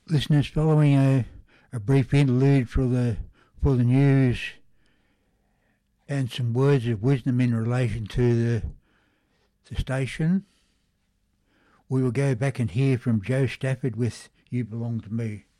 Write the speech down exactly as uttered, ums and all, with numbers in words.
Listeners, following a, a brief interlude for the for the news and some words of wisdom in relation to the the station, we will go back and hear from Joe Stafford with You Belong to Me.